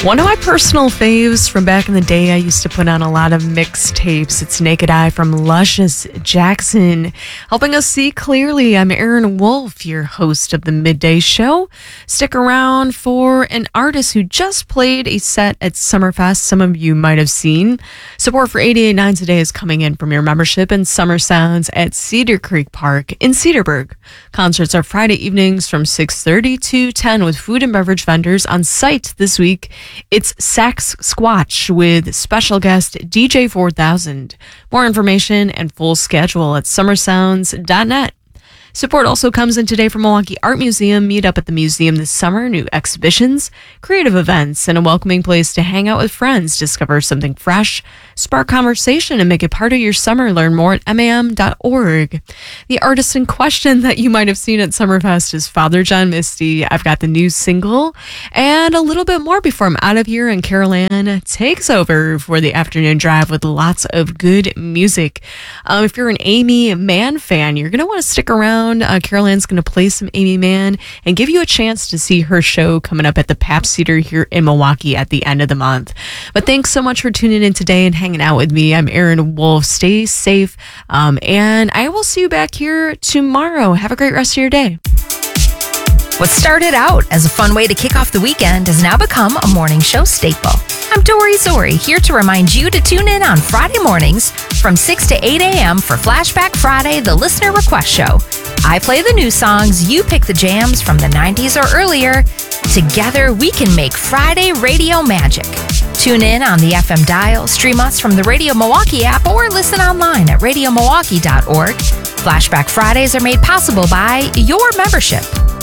One of my personal faves from back in the day, I used to put on a lot of mixtapes. It's Naked Eye from Luscious Jackson, helping us see clearly. I'm Aaron Wolf, your host of the Midday Show. Stick around for an artist who just played a set at Summerfest. Some of you might have seen. Support for 88.9 Today is coming in from your membership in Summer Sounds at Cedar Creek Park in Cedarburg. Concerts are Friday evenings from 6:30 to 10 with food and beverage vendors on site this week. It's Sax Squatch with special guest DJ 4000. More information and full schedule at summersounds.net. Support also comes in today from Milwaukee Art Museum. Meet up at the museum this summer. New exhibitions, creative events, and a welcoming place to hang out with friends. Discover something fresh, spark conversation, and make it part of your summer. Learn more at mam.org. The artist in question that you might have seen at Summerfest is Father John Misty. I've got the new single and a little bit more before I'm out of here, and Carol Ann takes over for the afternoon drive with lots of good music. If you're an Amy Mann fan, you're going to want to stick around. Carol Ann's going to play some Amy Mann and give you a chance to see her show coming up at the Pabst Theater here in Milwaukee at the end of the month. But thanks so much for tuning in today and hanging out with me. I'm Aaron Wolf. Stay safe, and I will see you back here tomorrow. Have a great rest of your day. What started out as a fun way to kick off the weekend has now become a morning show staple. I'm Dory Zori, here to remind you to tune in on Friday mornings from 6 to 8 a.m. for Flashback Friday, the Listener Request Show. I play the new songs, you pick the jams from the 90s or earlier. Together, we can make Friday radio magic. Tune in on the FM dial, stream us from the Radio Milwaukee app, or listen online at radiomilwaukee.org. Flashback Fridays are made possible by your membership.